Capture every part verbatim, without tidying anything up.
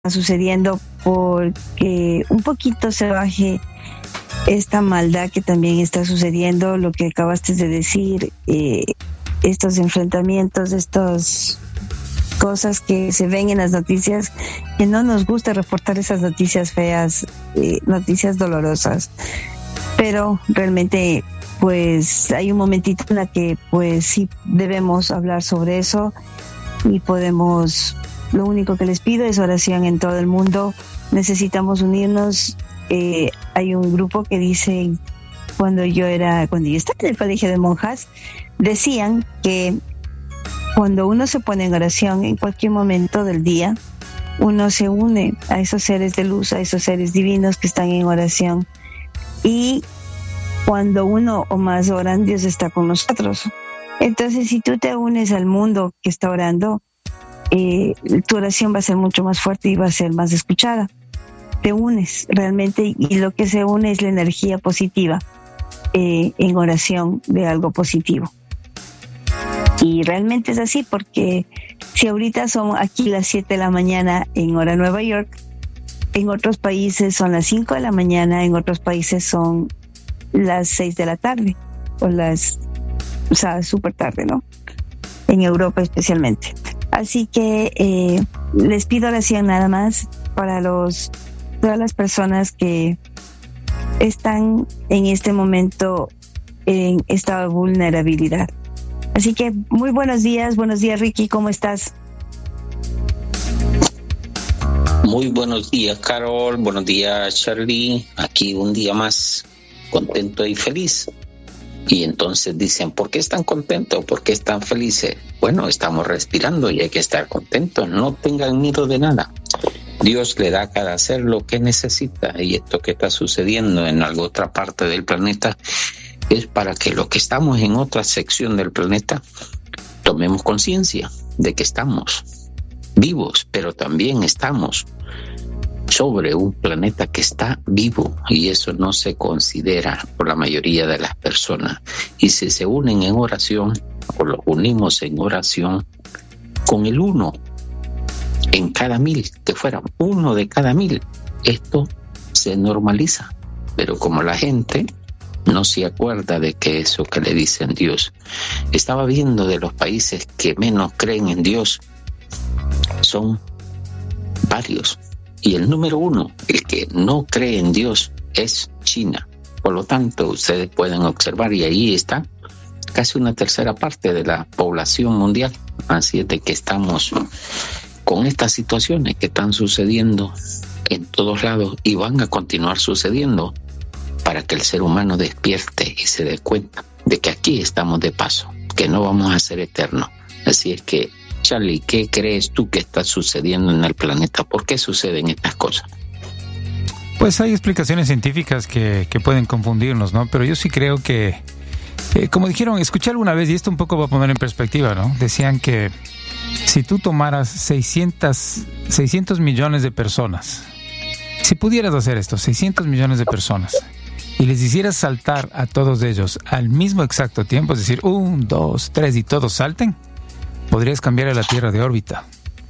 sucediendo porque un poquito se baje esta maldad que también está sucediendo, lo que acabaste de decir, eh, estos enfrentamientos, estas cosas que se ven en las noticias, que no nos gusta reportar esas noticias feas, eh, noticias dolorosas, pero realmente pues hay un momentito en la que pues sí debemos hablar sobre eso y podemos, lo único que les pido es oración en todo el mundo. Necesitamos unirnos. Eh, hay un grupo que dice, cuando yo era, cuando yo estaba en el colegio de monjas, decían que cuando uno se pone en oración en cualquier momento del día, uno se une a esos seres de luz, a esos seres divinos que están en oración, y cuando uno o más oran, Dios está con nosotros. Entonces, si tú te unes al mundo que está orando, eh, tu oración va a ser mucho más fuerte y va a ser más escuchada. Te unes realmente, y lo que se une es la energía positiva eh, en oración de algo positivo. Y realmente es así, porque si ahorita son aquí las siete de la mañana en hora Nueva York, en otros países son las cinco de la mañana, en otros países son las seis de la tarde, o las, o sea, súper tarde, ¿no? En Europa especialmente. Así que eh, les pido oración nada más para los todas las personas que están en este momento en esta vulnerabilidad. Así que muy buenos días, buenos días Ricky, ¿cómo estás? Muy buenos días Carol, buenos días Charlie, aquí un día más contento y feliz. Y entonces dicen, ¿por qué están contentos? ¿Por qué están felices? Bueno, estamos respirando y hay que estar contentos, no tengan miedo de nada. Dios le da a cada ser lo que necesita, y esto que está sucediendo en alguna otra parte del planeta es para que los que estamos en otra sección del planeta tomemos conciencia de que estamos vivos, pero también estamos sobre un planeta que está vivo, y eso no se considera por la mayoría de las personas. Y si se unen en oración, o los unimos en oración con el uno en cada mil, que fuera uno de cada mil, esto se normaliza. Pero como la gente no se acuerda de que eso que le dicen Dios, estaba viendo de los países que menos creen en Dios, son varios. Y el número uno, el que no cree en Dios, es China. Por lo tanto, ustedes pueden observar, y ahí está casi una tercera parte de la población mundial. Así es de que estamos con estas situaciones que están sucediendo en todos lados y van a continuar sucediendo, para que el ser humano despierte y se dé cuenta de que aquí estamos de paso, que no vamos a ser eternos. Así es que, Charlie, ¿qué crees tú que está sucediendo en el planeta? ¿Por qué suceden estas cosas? Pues hay explicaciones científicas que, que pueden confundirnos, ¿no? Pero yo sí creo que, eh, como dijeron, escuché alguna vez, y esto un poco va a poner en perspectiva, ¿no? Decían que si tú tomaras seiscientos millones de personas, si pudieras hacer esto, seiscientos millones de personas, y les hicieras saltar a todos ellos al mismo exacto tiempo, es decir, un, dos, tres, y todos salten, podrías cambiar a la Tierra de órbita.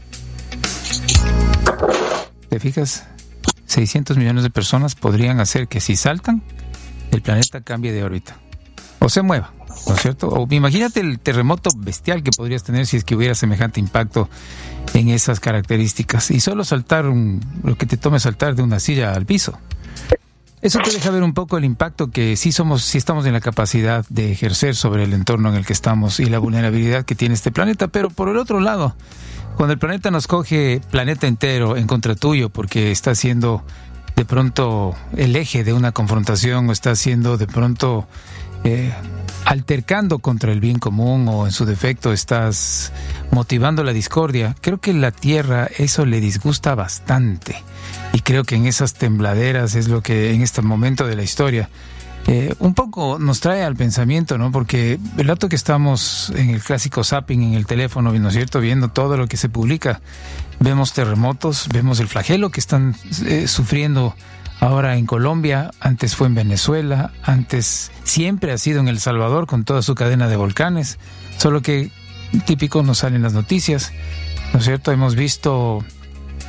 ¿Te fijas? seiscientos millones de personas podrían hacer que si saltan, el planeta cambie de órbita. O se mueva, ¿no es cierto? O imagínate el terremoto bestial que podrías tener si es que hubiera semejante impacto en esas características. Y solo saltar un, lo que te tome saltar de una silla al piso. Eso te deja ver un poco el impacto que sí somos, sí estamos en la capacidad de ejercer sobre el entorno en el que estamos y la vulnerabilidad que tiene este planeta. Pero por el otro lado, cuando el planeta nos coge planeta entero en contra tuyo porque está siendo de pronto el eje de una confrontación, o está siendo de pronto eh, altercando contra el bien común, o en su defecto estás motivando la discordia, creo que la Tierra eso le disgusta bastante. Y creo que en esas tembladeras es lo que en este momento de la historia eh, un poco nos trae al pensamiento, ¿no? Porque el rato que estamos en el clásico zapping en el teléfono, ¿no es cierto?, viendo todo lo que se publica, vemos terremotos, vemos el flagelo que están eh, sufriendo ahora en Colombia, antes fue en Venezuela, antes siempre ha sido en El Salvador con toda su cadena de volcanes, solo que típico nos salen las noticias, ¿no es cierto? Hemos visto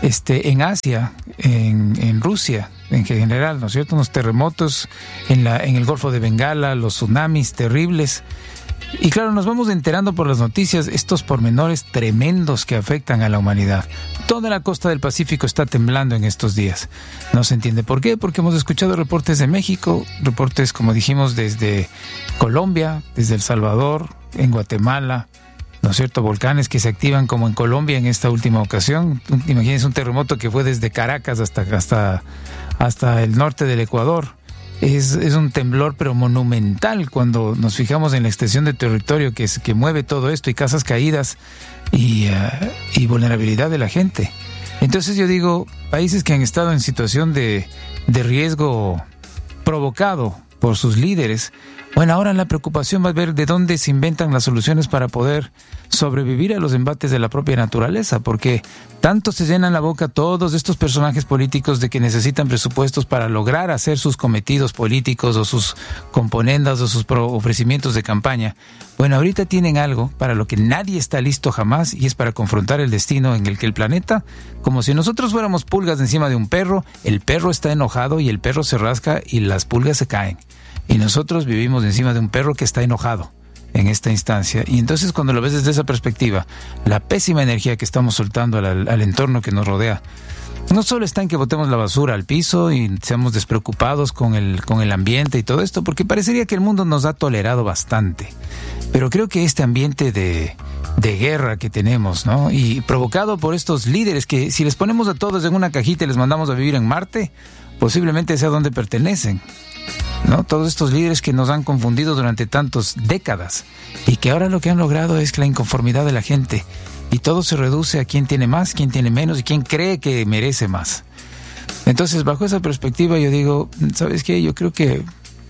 este, en Asia, en, en Rusia, en general, ¿no es cierto? Los terremotos en, la, en el Golfo de Bengala, los tsunamis terribles. Y claro, nos vamos enterando por las noticias estos pormenores tremendos que afectan a la humanidad. Toda la costa del Pacífico está temblando en estos días. No se entiende por qué, porque hemos escuchado reportes de México, reportes, como dijimos, desde Colombia, desde El Salvador, en Guatemala, ¿no es cierto? Volcanes que se activan como en Colombia en esta última ocasión. Imagínense un terremoto que fue desde Caracas hasta, hasta, hasta el norte del Ecuador. Es, es un temblor pero monumental cuando nos fijamos en la extensión de territorio que, es, que mueve todo esto, y casas caídas y, uh, y vulnerabilidad de la gente. Entonces yo digo, países que han estado en situación de, de riesgo provocado por sus líderes, bueno, ahora la preocupación va a ver de dónde se inventan las soluciones para poder sobrevivir a los embates de la propia naturaleza, porque tanto se llenan la boca todos estos personajes políticos de que necesitan presupuestos para lograr hacer sus cometidos políticos o sus componendas o sus ofrecimientos de campaña. Bueno, ahorita tienen algo para lo que nadie está listo jamás, y es para confrontar el destino en el que el planeta, como si nosotros fuéramos pulgas encima de un perro, el perro está enojado y el perro se rasca y las pulgas se caen. Y nosotros vivimos encima de un perro que está enojado en esta instancia. Y entonces, cuando lo ves desde esa perspectiva, la pésima energía que estamos soltando al, al entorno que nos rodea, no solo está en que botemos la basura al piso y seamos despreocupados con el, con el ambiente y todo esto, porque parecería que el mundo nos ha tolerado bastante. Pero creo que este ambiente de, de guerra que tenemos, ¿no? Y provocado por estos líderes que, si les ponemos a todos en una cajita y les mandamos a vivir en Marte, posiblemente sea donde pertenecen, ¿no? Todos estos líderes que nos han confundido durante tantas décadas y que ahora lo que han logrado es la inconformidad de la gente, y todo se reduce a quién tiene más, quién tiene menos y quién cree que merece más. Entonces, bajo esa perspectiva, yo digo, ¿sabes qué? Yo creo que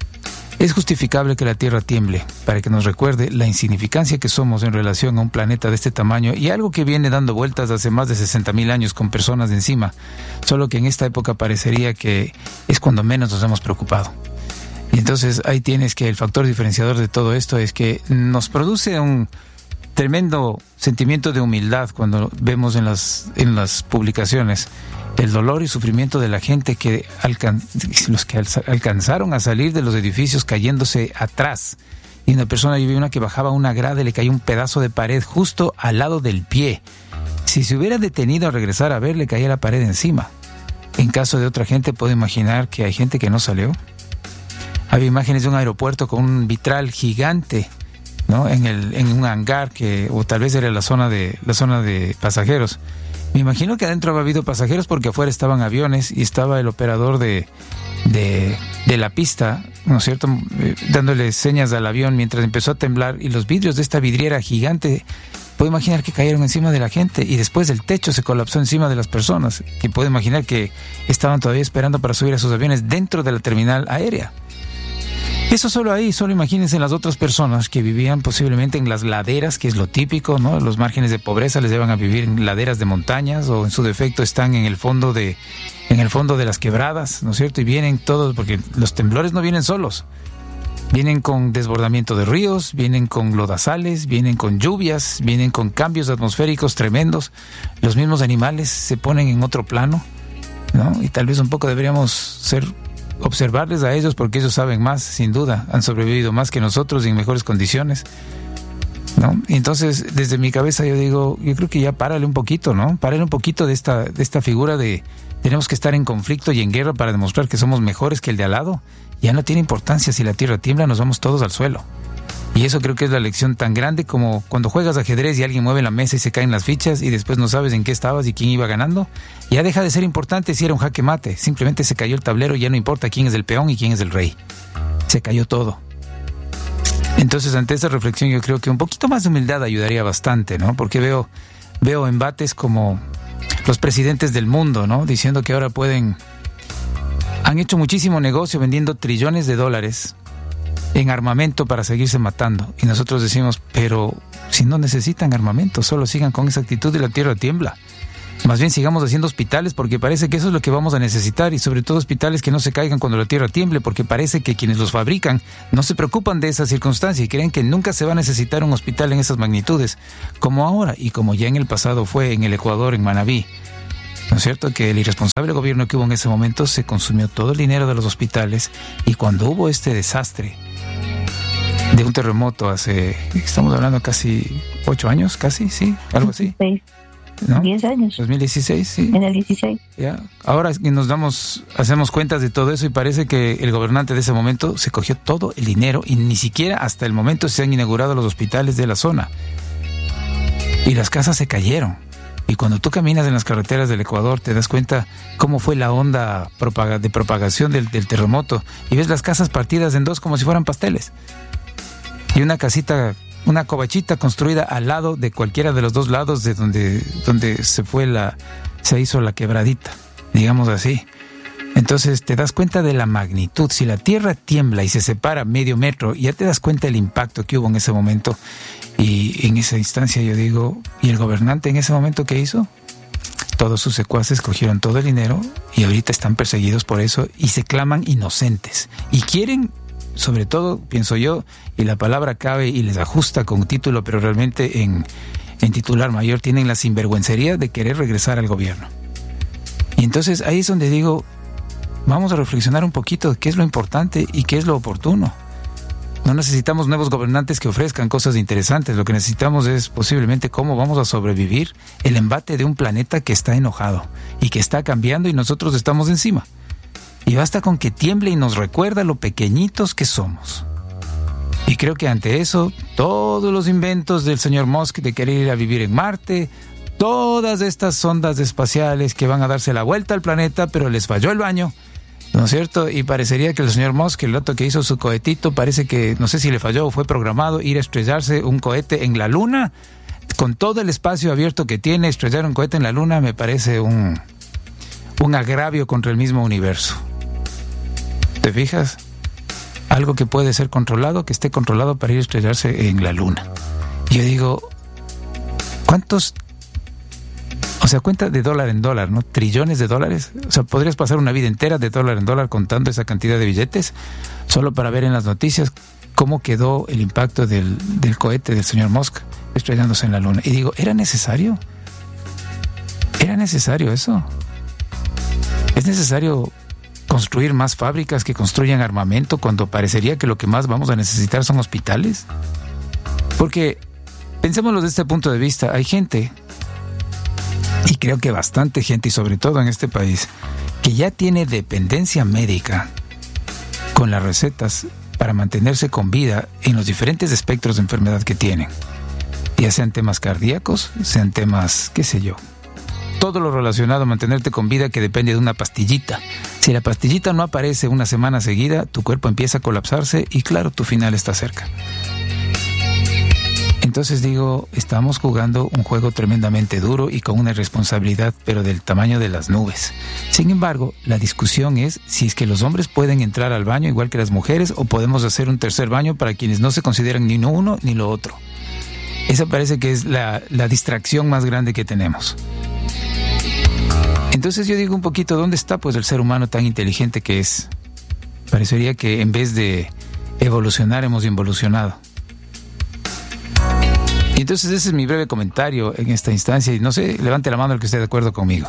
es justificable que la Tierra tiemble para que nos recuerde la insignificancia que somos en relación a un planeta de este tamaño, y algo que viene dando vueltas hace más de sesenta mil años con personas de encima, solo que en esta época parecería que es cuando menos nos hemos preocupado. Y entonces ahí tienes que el factor diferenciador de todo esto es que nos produce un tremendo sentimiento de humildad cuando vemos en las, en las publicaciones el dolor y sufrimiento de la gente que alcan, los que alcanzaron a salir de los edificios cayéndose atrás. Y una persona, yo vi una que bajaba una grada y le cayó un pedazo de pared justo al lado del pie. Si se hubiera detenido a regresar a ver, le caía la pared encima. En caso de otra gente, puedo imaginar que hay gente que no salió. Había imágenes de un aeropuerto con un vitral gigante, ¿no? En el, en un hangar que, o tal vez era la zona de, la zona de pasajeros. Me imagino que adentro había habido pasajeros porque afuera estaban aviones y estaba el operador de, de, de la pista, ¿no es cierto?, dándole señas al avión mientras empezó a temblar, y los vidrios de esta vidriera gigante, puedo imaginar que cayeron encima de la gente, y después el techo se colapsó encima de las personas, que puedo imaginar que estaban todavía esperando para subir a sus aviones dentro de la terminal aérea. Eso solo ahí, solo imagínense las otras personas que vivían posiblemente en las laderas, que es lo típico, ¿no? Los márgenes de pobreza les llevan a vivir en laderas de montañas, o en su defecto están en el fondo de, en el fondo de las quebradas, ¿no es cierto? Y vienen todos, porque los temblores no vienen solos. Vienen con desbordamiento de ríos, vienen con lodazales, vienen con lluvias, vienen con cambios atmosféricos tremendos. Los mismos animales se ponen en otro plano, ¿no? Y tal vez un poco deberíamos ser... observarles a ellos, porque ellos saben más, sin duda, han sobrevivido más que nosotros y en mejores condiciones, ¿no? Y entonces, desde mi cabeza yo digo, yo creo que ya párale un poquito, ¿no? Párale un poquito de esta, de esta figura de tenemos que estar en conflicto y en guerra para demostrar que somos mejores que el de al lado. Ya no tiene importancia si la tierra tiembla, nos vamos todos al suelo. Y eso creo que es la lección tan grande como cuando juegas ajedrez y alguien mueve la mesa y se caen las fichas y después no sabes en qué estabas y quién iba ganando. Ya deja de ser importante si era un jaque mate. Simplemente se cayó el tablero y ya no importa quién es el peón y quién es el rey. Se cayó todo. Entonces, ante esa reflexión, yo creo que un poquito más de humildad ayudaría bastante, ¿no? Porque veo, veo embates como los presidentes del mundo, ¿no? Diciendo que ahora pueden... Han hecho muchísimo negocio vendiendo trillones de dólares en armamento para seguirse matando. Y nosotros decimos, pero si no necesitan armamento, solo sigan con esa actitud y la tierra tiembla. Más bien sigamos haciendo hospitales, porque parece que eso es lo que vamos a necesitar, y sobre todo hospitales que no se caigan cuando la tierra tiemble, porque parece que quienes los fabrican no se preocupan de esa circunstancia y creen que nunca se va a necesitar un hospital en esas magnitudes, como ahora y como ya en el pasado fue en el Ecuador, en Manabí. ¿no es cierto? Que el irresponsable gobierno que hubo en ese momento se consumió todo el dinero de los hospitales, y cuando hubo este desastre de un terremoto hace, estamos hablando casi ocho años, casi, sí, algo así. Seis. ¿No? Diez años. dos mil dieciséis, sí. En el dieciséis. Ya. Ahora nos damos, hacemos cuentas de todo eso y parece que el gobernante de ese momento se cogió todo el dinero y ni siquiera hasta el momento se han inaugurado los hospitales de la zona. Y las casas se cayeron. Y cuando tú caminas en las carreteras del Ecuador te das cuenta cómo fue la onda de propagación del, del terremoto, y ves las casas partidas en dos como si fueran pasteles. Y una casita, una covachita construida al lado de cualquiera de los dos lados de donde, donde se fue la, se hizo la quebradita, digamos así. Entonces te das cuenta de la magnitud. Si la tierra tiembla y se separa medio metro, ya te das cuenta del impacto que hubo en ese momento. Y en esa instancia yo digo, ¿y el gobernante en ese momento qué hizo? Todos sus secuaces cogieron todo el dinero y ahorita están perseguidos por eso y se claman inocentes. Y quieren, sobre todo, pienso yo, y la palabra cabe y les ajusta con título, pero realmente en, en titular mayor, tienen la sinvergüencería de querer regresar al gobierno. Y entonces ahí es donde digo, vamos a reflexionar un poquito de qué es lo importante y qué es lo oportuno. No necesitamos nuevos gobernantes que ofrezcan cosas interesantes. Lo que necesitamos es posiblemente cómo vamos a sobrevivir el embate de un planeta que está enojado y que está cambiando y nosotros estamos encima. Y basta con que tiemble y nos recuerda lo pequeñitos que somos. Y creo que ante eso, todos los inventos del señor Musk de querer ir a vivir en Marte, todas estas sondas espaciales que van a darse la vuelta al planeta, pero les falló el baño, ¿no es cierto? Y parecería que el señor Musk, el otro que hizo su cohetito, parece que, no sé si le falló o fue programado, ir a estrellarse un cohete en la Luna. Con todo el espacio abierto que tiene, estrellar un cohete en la Luna me parece un, un agravio contra el mismo universo. ¿Te fijas? Algo que puede ser controlado, que esté controlado para ir a estrellarse en la Luna. Y yo digo, ¿cuántos? O sea, cuenta de dólar en dólar, ¿no? Trillones de dólares. O sea, podrías pasar una vida entera de dólar en dólar contando esa cantidad de billetes, solo para ver en las noticias cómo quedó el impacto del, del cohete del señor Musk estrellándose en la Luna. Y digo, ¿era necesario? ¿Era necesario eso? ¿Es necesario construir más fábricas que construyan armamento cuando parecería que lo que más vamos a necesitar son hospitales? Porque, pensémoslo desde este punto de vista, hay gente, y creo que bastante gente, y sobre todo en este país, que ya tiene dependencia médica con las recetas para mantenerse con vida en los diferentes espectros de enfermedad que tienen, ya sean temas cardíacos, sean temas, qué sé yo, todo lo relacionado a mantenerte con vida que depende de una pastillita. Si la pastillita no aparece una semana seguida, tu cuerpo empieza a colapsarse y claro, tu final está cerca. Entonces digo, estamos jugando un juego tremendamente duro y con una irresponsabilidad, pero del tamaño de las nubes. Sin embargo, la discusión es si es que los hombres pueden entrar al baño igual que las mujeres o podemos hacer un tercer baño para quienes no se consideran ni lo uno ni lo otro. Esa parece que es la, la distracción más grande que tenemos. Entonces yo digo un poquito, ¿dónde está pues el ser humano tan inteligente que es? Parecería que en vez de evolucionar hemos involucionado. Y entonces ese es mi breve comentario en esta instancia y no sé, levante la mano el que esté de acuerdo conmigo.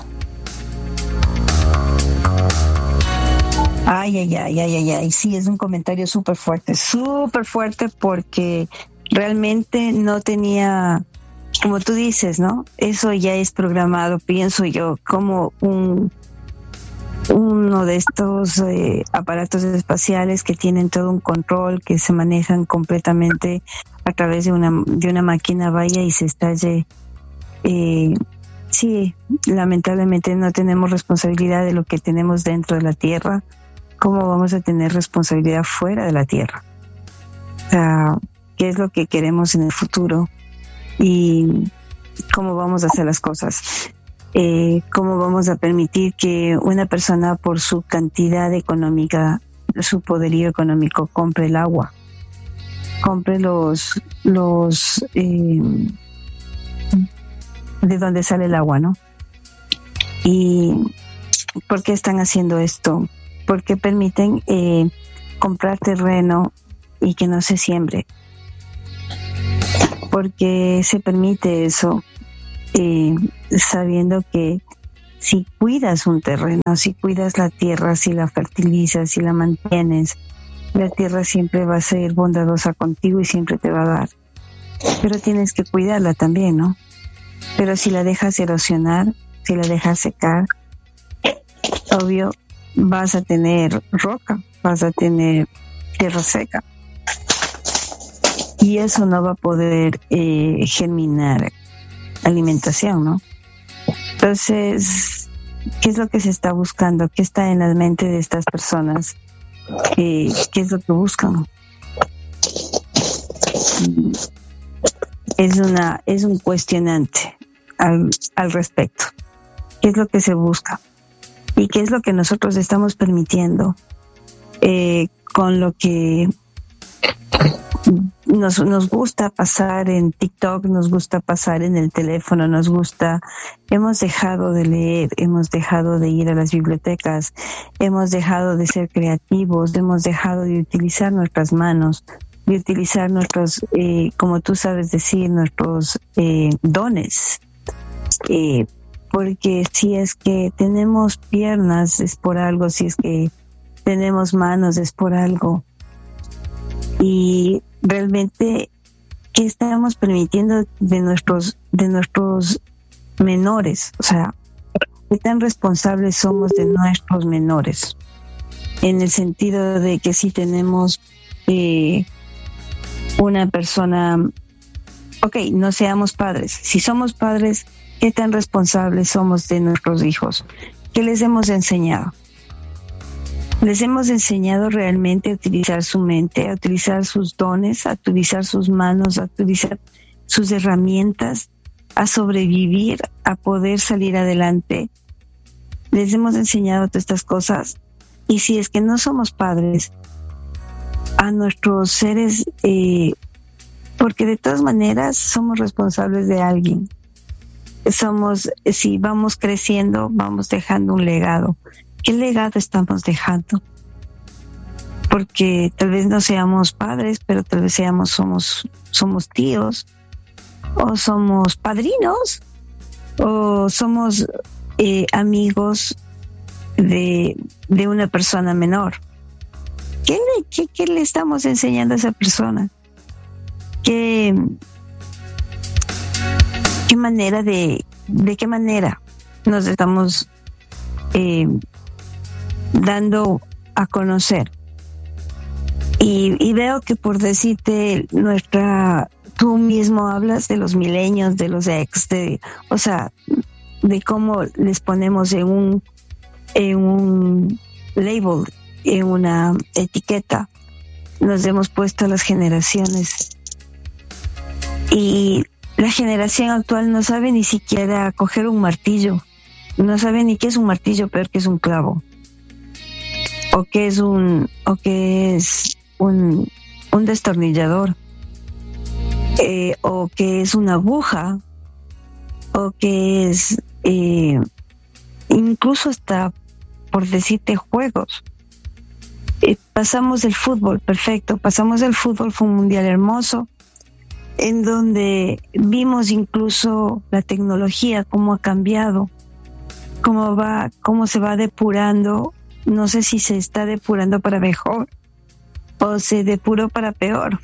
Ay, ay, ay, ay, ay, ay, sí, es un comentario súper fuerte, súper fuerte porque realmente no tenía, como tú dices, ¿no? Eso ya es programado, pienso yo, como un uno de estos eh, aparatos espaciales que tienen todo un control, que se manejan completamente a través de una de una máquina, vaya y se estalle. Eh, sí, lamentablemente no tenemos responsabilidad de lo que tenemos dentro de la Tierra. ¿Cómo vamos a tener responsabilidad fuera de la Tierra? O sea, ¿qué es lo que queremos en el futuro? Y cómo vamos a hacer las cosas. Eh, cómo vamos a permitir que una persona por su cantidad económica, su poderío económico, compre el agua, compre los los eh, de dónde sale el agua, ¿no? Y ¿por qué están haciendo esto? ¿Por qué permiten eh, comprar terreno y que no se siembre? ¿Por qué se permite eso? Eh, sabiendo que si cuidas un terreno, si cuidas la tierra, si la fertilizas, si la mantienes, la tierra siempre va a ser bondadosa contigo y siempre te va a dar. Pero tienes que cuidarla también, ¿no? Pero si la dejas erosionar, si la dejas secar, obvio, vas a tener roca, vas a tener tierra seca. Y eso no va a poder eh, germinar alimentación, ¿no? Entonces, ¿qué es lo que se está buscando? ¿Qué está en la mente de estas personas? Eh, ¿Qué es lo que buscan? Es una, es un cuestionante al, al respecto. ¿Qué es lo que se busca? ¿Y qué es lo que nosotros estamos permitiendo eh, con lo que nos, nos gusta pasar en TikTok, nos gusta pasar en el teléfono, nos gusta? Hemos dejado de leer, hemos dejado de ir a las bibliotecas, hemos dejado de ser creativos, hemos dejado de utilizar nuestras manos, de utilizar nuestros, eh, como tú sabes decir, nuestros eh, dones. Eh, porque si es que tenemos piernas es por algo, si es que tenemos manos es por algo. Y realmente, ¿qué estamos permitiendo de nuestros, de nuestros menores? O sea, ¿qué tan responsables somos de nuestros menores? En el sentido de que si tenemos eh, una persona, ok, no seamos padres. Si somos padres, ¿qué tan responsables somos de nuestros hijos? ¿Qué les hemos enseñado? Les hemos enseñado realmente a utilizar su mente, a utilizar sus dones, a utilizar sus manos, a utilizar sus herramientas, a sobrevivir, a poder salir adelante. Les hemos enseñado todas estas cosas. Y si es que no somos padres, a nuestros seres, eh, porque de todas maneras somos responsables de alguien. Somos, si vamos creciendo, vamos dejando un legado. ¿Qué legado estamos dejando? Porque tal vez no seamos padres, pero tal vez seamos, somos, somos tíos, o somos padrinos, o somos eh, amigos de, de una persona menor. ¿Qué le, qué, ¿Qué le estamos enseñando a esa persona? ¿Qué, qué manera de, de qué manera nos estamos eh, dando a conocer? Y, y veo que, por decirte, nuestra, tú mismo hablas de los milenios, de los ex, de, o sea, de cómo les ponemos en un, en un label, en una etiqueta, nos hemos puesto a las generaciones. Y la generación actual no sabe ni siquiera coger un martillo, no sabe ni qué es un martillo, peor que es un clavo, o qué es un, o qué es un, un destornillador, eh, o qué es una aguja, o qué es eh, incluso hasta, por decirte, juegos. Eh, pasamos del fútbol, perfecto, pasamos del fútbol, fue un mundial hermoso, en donde vimos incluso la tecnología, cómo ha cambiado, cómo va, cómo se va depurando. No sé si se está depurando para mejor o se depuró para peor,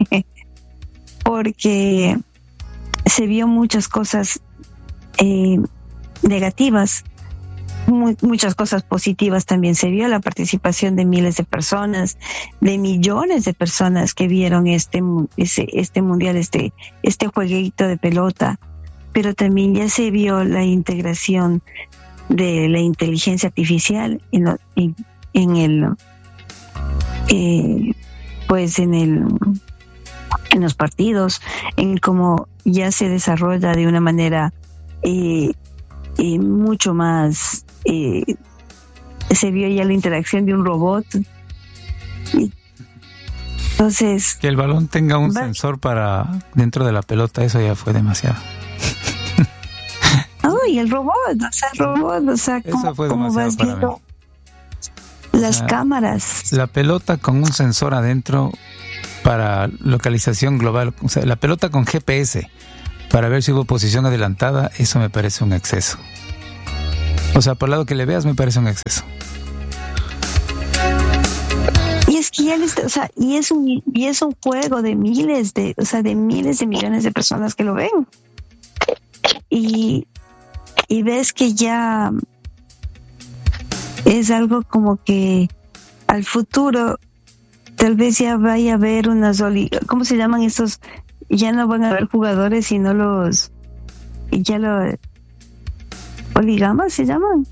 porque se vio muchas cosas eh, negativas, muy, muchas cosas positivas también se vio, la participación de miles de personas, de millones de personas que vieron este, este, este mundial, este, este jueguito de pelota, pero también ya se vio la integración de la inteligencia artificial en, lo, en, en el eh, pues en el en los partidos, en cómo ya se desarrolla de una manera eh, eh, mucho más eh, se vio ya la interacción de un robot. Y entonces, que el balón tenga un va, sensor para dentro de la pelota, eso ya fue demasiado. Y el robot, o sea, el robot, o sea, ¿cómo, cómo vas viendo las o sea, cámaras? La pelota con un sensor adentro para localización global, o sea, la pelota con G P S para ver si hubo posición adelantada, eso me parece un exceso. O sea, por el lado que le veas me parece un exceso. Y es que ya le está, o sea, y es un y es un juego de miles de, o sea, de miles de millones de personas que lo ven. Y y ves que ya es algo como que al futuro tal vez ya vaya a haber unas oli- ¿cómo se llaman estos? Ya no van a haber jugadores, sino los ya lo oligamas se llaman.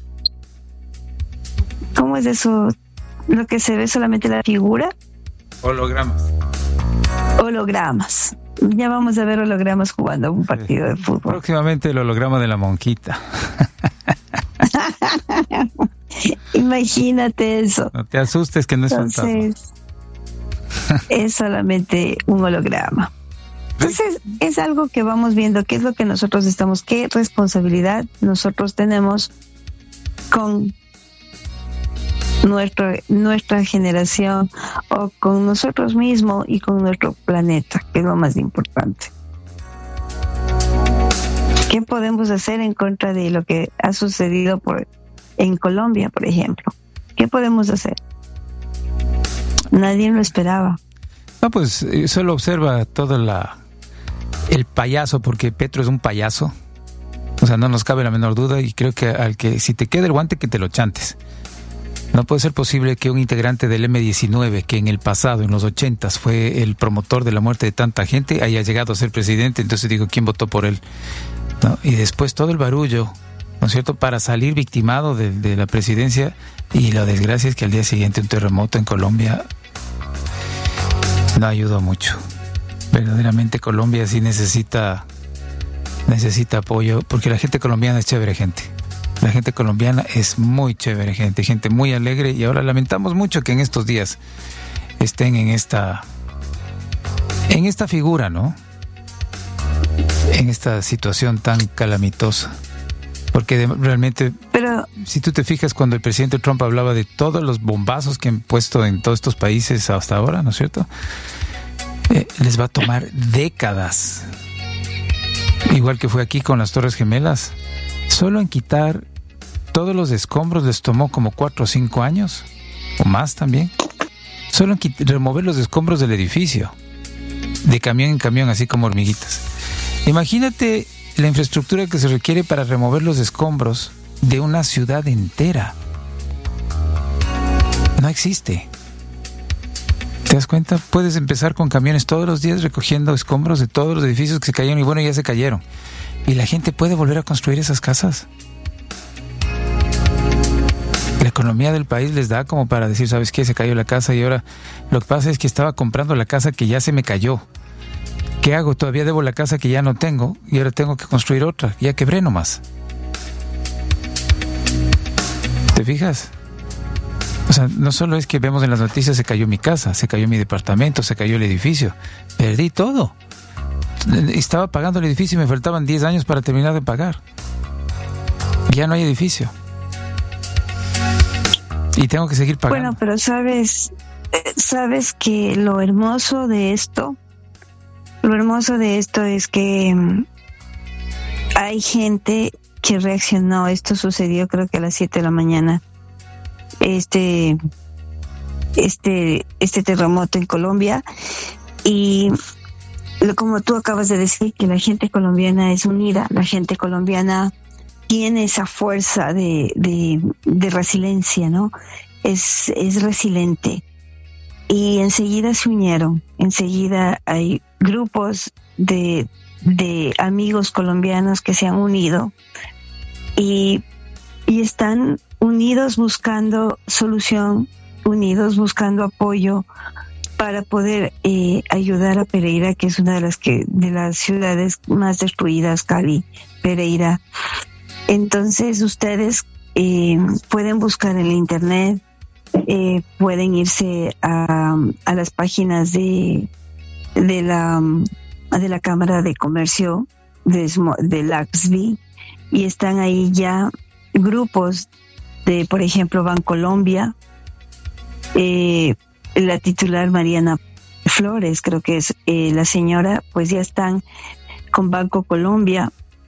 ¿Cómo es eso? Lo que se ve solamente la figura. Hologramas. Hologramas. Ya vamos a ver hologramas jugando un partido de fútbol. Próximamente el holograma de la monquita. Imagínate eso. No te asustes que no es Entonces, fantasma. Es solamente un holograma. Entonces, es algo que vamos viendo, qué es lo que nosotros estamos, qué responsabilidad nosotros tenemos con nuestro, nuestra generación o con nosotros mismos y con nuestro planeta, que es lo más importante. ¿Qué podemos hacer en contra de lo que ha sucedido por, en Colombia, por ejemplo? ¿Qué podemos hacer? Nadie lo esperaba. No, pues solo observa todo la, el payaso, porque Petro es un payaso. O sea, no nos cabe la menor duda, y creo que al que si te queda el guante, que te lo chantes. No puede ser posible que un integrante del eme diecinueve, que en el pasado, en los ochentas, fue el promotor de la muerte de tanta gente, haya llegado a ser presidente. Entonces digo, ¿quién votó por él? ¿No? Y después todo el barullo, ¿no es cierto?, para salir victimado de, de la presidencia, y la desgracia es que al día siguiente un terremoto en Colombia no ayudó mucho. Verdaderamente Colombia sí necesita necesita apoyo, porque la gente colombiana es chévere gente. La gente colombiana es muy chévere gente, gente muy alegre, y ahora lamentamos mucho que en estos días estén en esta en esta figura, ¿no? En esta situación tan calamitosa. Porque de, realmente, pero si tú te fijas, cuando el presidente Trump hablaba de todos los bombazos que han puesto en todos estos países hasta ahora, ¿no es cierto?, Eh, les va a tomar décadas. Igual que fue aquí con las Torres Gemelas. Solo en quitar todos los escombros les tomó como cuatro o cinco años, o más también. Solo en quit- remover los escombros del edificio, de camión en camión, así como hormiguitas. Imagínate la infraestructura que se requiere para remover los escombros de una ciudad entera. No existe. ¿Te das cuenta? Puedes empezar con camiones todos los días recogiendo escombros de todos los edificios que se cayeron, y bueno, ya se cayeron. Y la gente puede volver a construir esas casas. La economía del país les da como para decir, ¿sabes qué? Se cayó la casa, y ahora lo que pasa es que estaba comprando la casa que ya se me cayó. ¿Qué hago? Todavía debo la casa que ya no tengo, y ahora tengo que construir otra. Ya quebré nomás. ¿Te fijas? O sea, no solo es que vemos en las noticias, se cayó mi casa, se cayó mi departamento, se cayó el edificio. Perdí todo. Estaba pagando el edificio y me faltaban diez años para terminar de pagar. Ya no hay edificio. Y tengo que seguir pagando. bueno, pero sabes, sabes que lo hermoso de esto, lo hermoso de esto es que um, hay gente que reaccionó. Esto sucedió creo que a las siete de la mañana. Este, este, este terremoto en Colombia, y lo, como tú acabas de decir, que la gente colombiana es unida, la gente colombiana tiene esa fuerza de, de, de resiliencia, ¿no? Es, es resiliente, y enseguida se unieron, enseguida hay grupos de, de amigos colombianos que se han unido, y, y están unidos buscando solución, unidos buscando apoyo para poder eh, ayudar a Pereira, que es una de las que de las ciudades más destruidas, Cali, Pereira. Entonces ustedes eh, pueden buscar en el internet, eh, pueden irse a, a las páginas de de la de la Cámara de Comercio de, de Laxby, y están ahí ya grupos de, por ejemplo, Bancolombia, eh, la titular Mariana Flores, creo que es eh, la señora, pues ya están con Banco Colombia,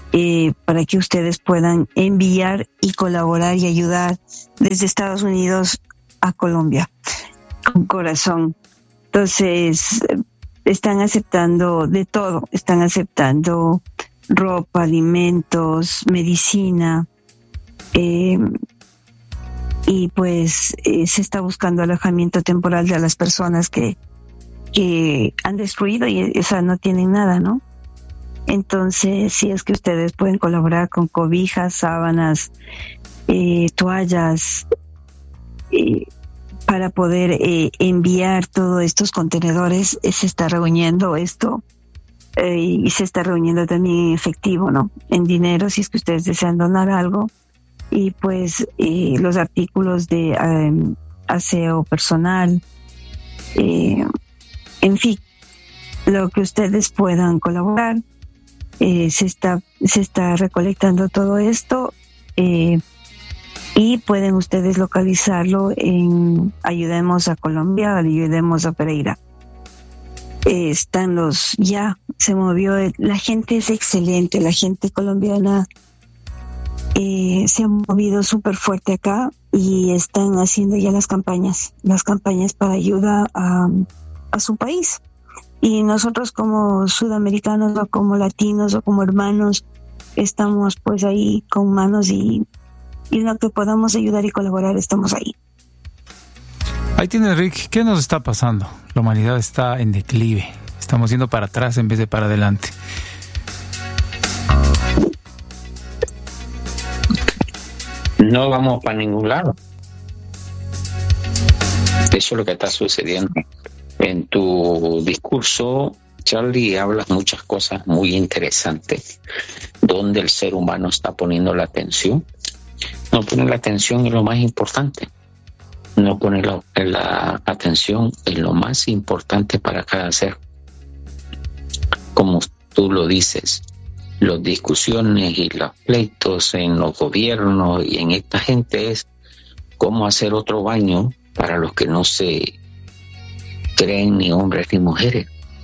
eh, para que ustedes puedan enviar y colaborar y ayudar desde Estados Unidos a Colombia con corazón. Entonces, están aceptando de todo, están aceptando ropa, alimentos, medicina, eh, y pues eh, se está buscando alojamiento temporal de las personas que, que han destruido y o sea, no tienen nada, ¿no? Entonces, si es que ustedes pueden colaborar con cobijas, sábanas, eh, toallas, eh, para poder eh, enviar todos estos contenedores, eh, se está reuniendo esto eh, y se está reuniendo también en efectivo, ¿no? En dinero, si es que ustedes desean donar algo. Y pues eh, los artículos de eh, aseo personal, eh, en fin, lo que ustedes puedan colaborar. Eh, se está se está recolectando todo esto eh, y pueden ustedes localizarlo en Ayudemos a Colombia, Ayudemos a Pereira. Eh, están los, ya se movió, la gente es excelente, la gente colombiana eh, se ha movido súper fuerte acá y están haciendo ya las campañas, las campañas para ayuda a, a su país. Y nosotros como sudamericanos o como latinos o como hermanos estamos pues ahí con manos y, y en lo que podamos ayudar y colaborar estamos ahí. Ahí tiene Rick, ¿qué nos está pasando? La humanidad está en declive, estamos yendo para atrás en vez de para adelante. No vamos para ningún lado. Eso es lo que está sucediendo. En tu discurso, Charlie, hablas muchas cosas muy interesantes, donde el ser humano está poniendo la atención. No pone la atención en lo más importante. No pone la, la atención en lo más importante para cada ser. Como tú lo dices, las discusiones y los pleitos en los gobiernos y en esta gente es cómo hacer otro baño para los que no se creen ni hombres ni mujeres.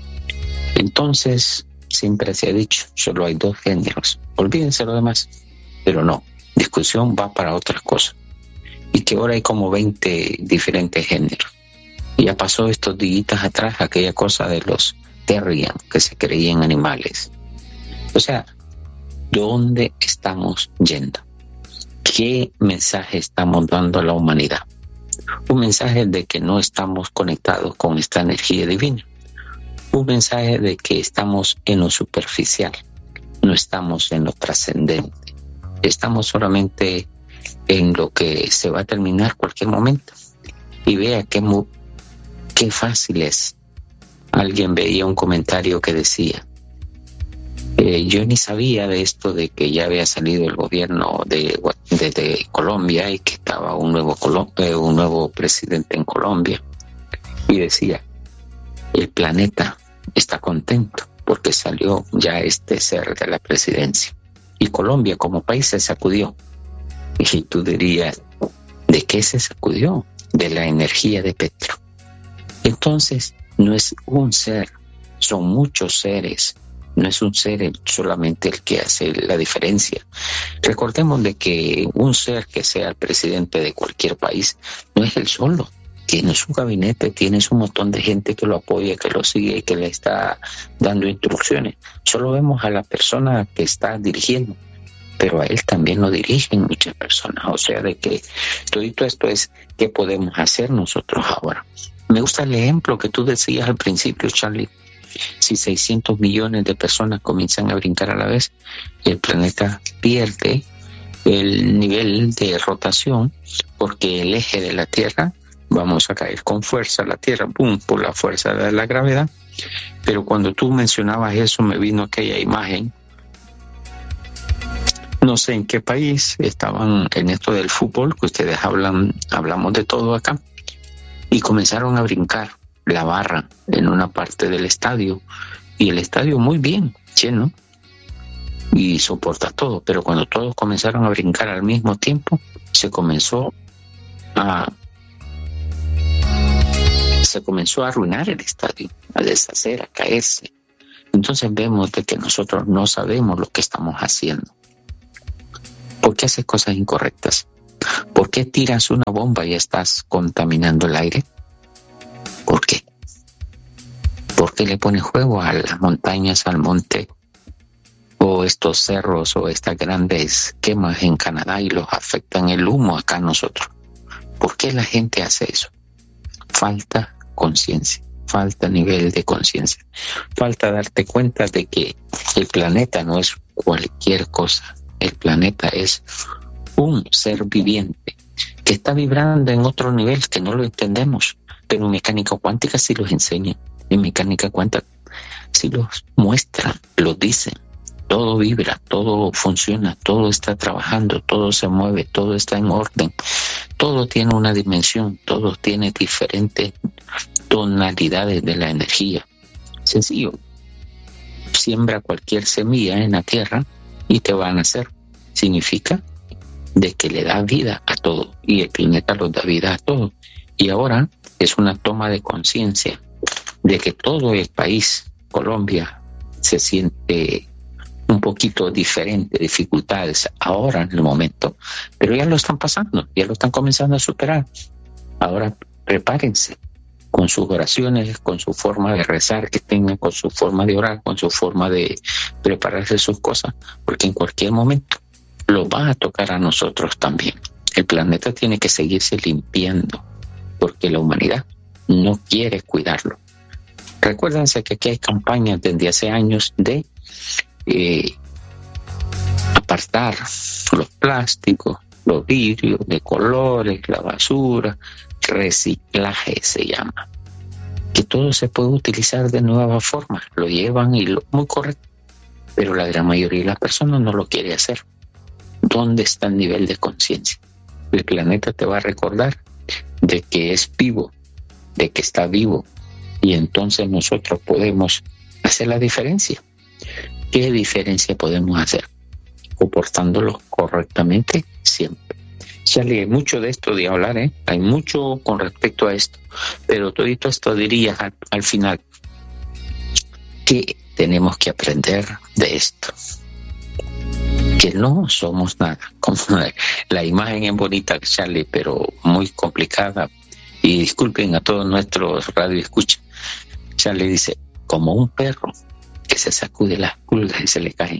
Entonces, siempre se ha dicho, solo hay dos géneros. Olvídense lo demás. Pero no, discusión va para otras cosas. Y que ahora hay como veinte diferentes géneros. Y ya pasó estos días atrás aquella cosa de los terrian, que se creían animales. O sea, ¿dónde estamos yendo? ¿Qué mensaje estamos dando a la humanidad? Un mensaje de que no estamos conectados con esta energía divina. Un mensaje de que estamos en lo superficial, no estamos en lo trascendente. Estamos solamente en lo que se va a terminar cualquier momento. Y vea qué, mu- qué fácil es. Alguien veía un comentario que decía, eh, yo ni sabía de esto de que ya había salido el gobierno de, de, de Colombia y que estaba un nuevo, Colo- eh, un nuevo presidente en Colombia. Y decía, el planeta está contento porque salió ya este ser de la presidencia. Y Colombia como país se sacudió. Y tú dirías, ¿de qué se sacudió? De la energía de Petro. Entonces, no es un ser, son muchos seres. No es un ser solamente el que hace la diferencia. Recordemos de que un ser que sea el presidente de cualquier país no es él solo. Tiene su gabinete, tiene un montón de gente que lo apoya, que lo sigue y que le está dando instrucciones. Solo vemos a la persona que está dirigiendo, pero a él también lo dirigen muchas personas. O sea, de que todo esto es qué podemos hacer nosotros ahora. Me gusta el ejemplo que tú decías al principio, Charlie. Si seiscientos millones de personas comienzan a brincar a la vez, el planeta pierde el nivel de rotación porque el eje de la Tierra, vamos a caer con fuerza a la Tierra, boom, por la fuerza de la gravedad. Pero cuando tú mencionabas eso, me vino aquella imagen. No sé en qué país estaban en esto del fútbol, que ustedes hablan, hablamos de todo acá, y comenzaron a brincar la barra en una parte del estadio, y el estadio muy bien, lleno, y soporta todo, pero cuando todos comenzaron a brincar al mismo tiempo, se comenzó a se comenzó a arruinar el estadio, a deshacer, a caerse. Entonces vemos de que nosotros no sabemos lo que estamos haciendo. ¿Por qué haces cosas incorrectas? ¿Por qué tiras una bomba y estás contaminando el aire? ¿Por qué? ¿Por qué le pones fuego a las montañas, al monte, o estos cerros, o estas grandes quemas en Canadá y los afectan el humo acá a nosotros? ¿Por qué la gente hace eso? Falta conciencia, falta nivel de conciencia, falta darte cuenta de que el planeta no es cualquier cosa. El planeta es un ser viviente que está vibrando en otro nivel que no lo entendemos, pero en mecánica cuántica sí los enseñan. En mecánica cuántica sí los muestran, los dicen. Todo vibra, todo funciona, todo está trabajando, todo se mueve, todo está en orden, todo tiene una dimensión, todo tiene diferentes tonalidades de la energía. Sencillo. Siembra cualquier semilla en la tierra y te va a nacer. Significa de que le da vida a todo, y el planeta los da vida a todo. Y ahora es una toma de conciencia de que todo el país, Colombia, se siente un poquito diferente, dificultades ahora en el momento, pero ya lo están pasando, ya lo están comenzando a superar. Ahora prepárense con sus oraciones, con su forma de rezar que tengan, con su forma de orar, con su forma de prepararse sus cosas, porque en cualquier momento lo va a tocar a nosotros también. El planeta tiene que seguirse limpiando, porque la humanidad no quiere cuidarlo. Recuérdense que aquí hay campañas desde hace años de eh, apartar los plásticos, los vidrios de colores, la basura, reciclaje se llama, que todo se puede utilizar de nueva forma, lo llevan y lo muy correcto, pero la gran mayoría de las personas no lo quiere hacer. ¿Dónde está el nivel de conciencia? El planeta te va a recordar de que es vivo, de que está vivo, y entonces nosotros podemos hacer la diferencia. ¿Qué diferencia podemos hacer? Comportándolos correctamente siempre. Charlie, hay mucho de esto de hablar, ¿eh? Hay mucho con respecto a esto, pero todo esto diría al, al final que tenemos que aprender de esto, que no somos nada. Como la imagen es bonita, Charlie, pero muy complicada, y disculpen a todos nuestros radioescuchas. Charlie dice, como un perro que se sacude las pulgas y se le caen.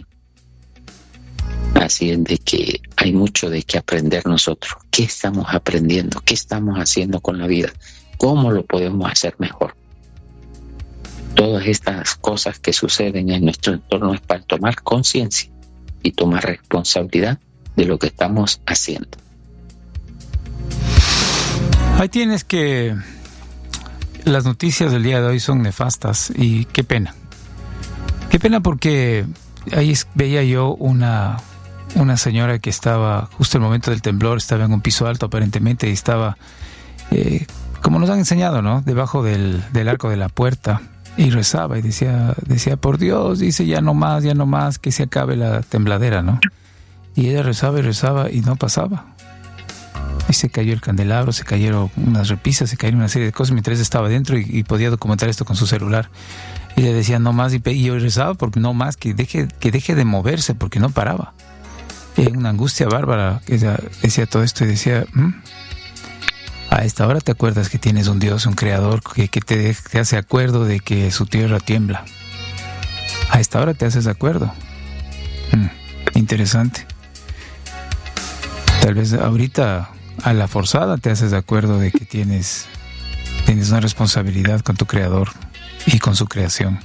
Así es de que hay mucho de que aprender nosotros. ¿Qué estamos aprendiendo? ¿Qué estamos haciendo con la vida? ¿Cómo lo podemos hacer mejor? Todas estas cosas que suceden en nuestro entorno es para tomar conciencia y tomar responsabilidad de lo que estamos haciendo. Ahí tienes que las noticias del día de hoy son nefastas y qué pena. Qué pena porque ahí veía yo una, una señora que estaba justo en el momento del temblor, estaba en un piso alto aparentemente y estaba, eh, como nos han enseñado, ¿no? Debajo del, del arco de la puerta y rezaba y decía, decía, por Dios, dice, ya no más, ya no más, que se acabe la tembladera, ¿no? Y ella rezaba y rezaba y no pasaba. Y se cayó el candelabro, se cayeron unas repisas, se cayeron una serie de cosas mientras estaba dentro y, y podía documentar esto con su celular. Y le decía no más, y, y yo rezaba porque no más, que deje, que deje de moverse porque no paraba. Y una angustia bárbara, ella decía todo esto y decía, ¿Mm? a esta hora te acuerdas que tienes un Dios, un creador que, que te, te hace acuerdo de que su tierra tiembla. A esta hora te haces acuerdo. Mm, interesante. Tal vez ahorita a la forzada te haces de acuerdo de que tienes, tienes una responsabilidad con tu creador y con su creación.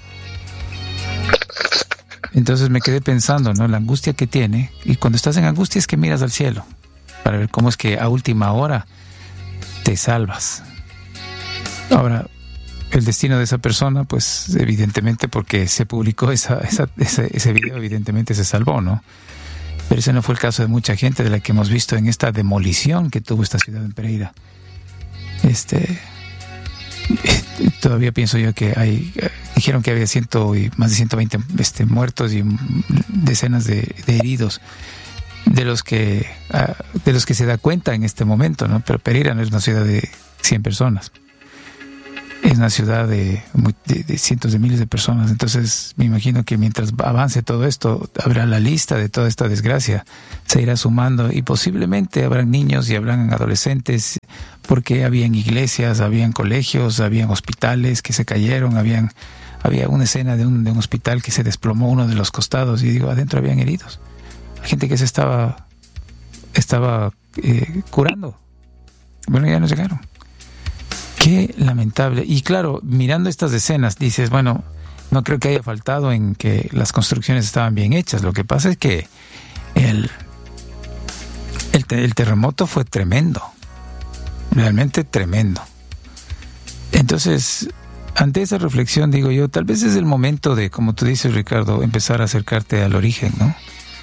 Entonces me quedé pensando, ¿no? La angustia que tiene, y cuando estás en angustia es que miras al cielo para ver cómo es que a última hora te salvas. Ahora, el destino de esa persona, pues evidentemente porque se publicó esa, esa, ese, ese video, evidentemente se salvó, ¿no? Pero ese no fue el caso de mucha gente de la que hemos visto en esta demolición que tuvo esta ciudad en Pereira. Este, todavía pienso yo que hay, dijeron que había ciento y más de ciento veinte este, muertos y decenas de, de heridos, de los que de los que se da cuenta en este momento, ¿no? Pero Pereira no es una ciudad de cien personas. es una ciudad de, de, de cientos de miles de personas. Entonces me imagino que mientras avance todo esto, habrá la lista de toda esta desgracia, se irá sumando y posiblemente habrán niños y habrán adolescentes, porque habían iglesias, habían colegios, habían hospitales que se cayeron, habían había una escena de un, de un hospital que se desplomó uno de los costados y digo, adentro habían heridos, gente que se estaba estaba eh, curando. Bueno, ya no llegaron. Qué lamentable. Y claro, mirando estas escenas, dices, bueno, no creo que haya faltado en que las construcciones estaban bien hechas. Lo que pasa es que el, el, el terremoto fue tremendo. Realmente tremendo. Entonces, ante esa reflexión, digo yo, tal vez es el momento de, como tú dices, Ricardo, empezar a acercarte al origen, ¿no?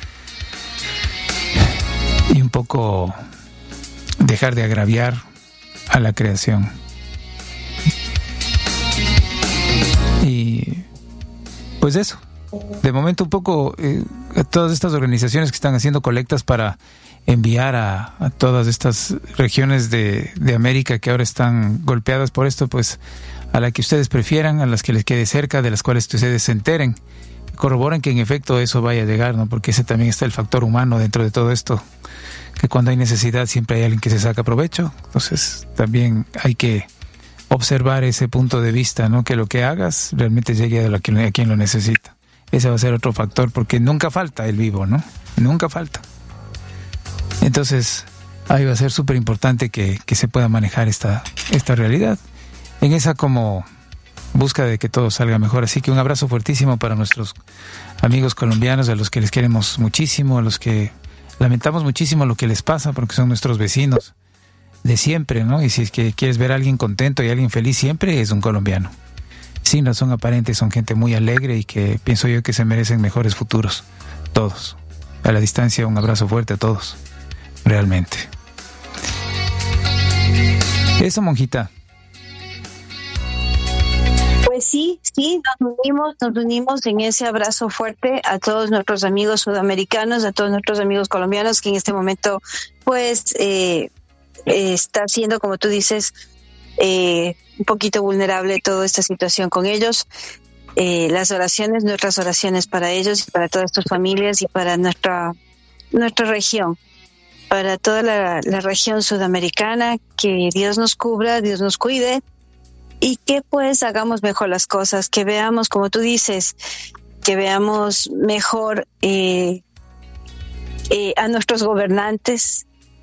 Y un poco dejar de agraviar a la creación. Y pues eso, de momento un poco eh, a todas estas organizaciones que están haciendo colectas para enviar a, a todas estas regiones de, de América que ahora están golpeadas por esto, pues a la que ustedes prefieran, a las que les quede cerca, de las cuales ustedes se enteren, corroboren que en efecto eso vaya a llegar, ¿no? Porque ese también está el factor humano dentro de todo esto, que cuando hay necesidad siempre hay alguien que se saca provecho. Entonces también hay que observar ese punto de vista, ¿no? Que lo que hagas realmente llegue a, la que, a quien lo necesita. Ese va a ser otro factor, porque nunca falta el vivo, ¿no? Nunca falta. Entonces ahí va a ser súper importante que, que se pueda manejar esta, esta realidad en esa como búsqueda de que todo salga mejor. Así que un abrazo fuertísimo para nuestros amigos colombianos, a los que les queremos muchísimo, a los que lamentamos muchísimo lo que les pasa, porque son nuestros vecinos de siempre, ¿no? Y si es que quieres ver a alguien contento y a alguien feliz siempre, es un colombiano. Sin razón aparente, son gente muy alegre y que pienso yo que se merecen mejores futuros, todos. A la distancia, un abrazo fuerte a todos, realmente. Eso, monjita. Pues sí, sí, nos unimos, nos unimos en ese abrazo fuerte a todos nuestros amigos sudamericanos, a todos nuestros amigos colombianos que en este momento, pues, eh, eh, está siendo, como tú dices, eh, un poquito vulnerable toda esta situación con ellos. Eh, las oraciones, nuestras oraciones para ellos y para todas sus familias y para nuestra nuestra región, para toda la, la región sudamericana, que Dios nos cubra, Dios nos cuide. Y que pues hagamos mejor las cosas, que veamos, como tú dices, que veamos mejor eh, eh, a nuestros gobernantes,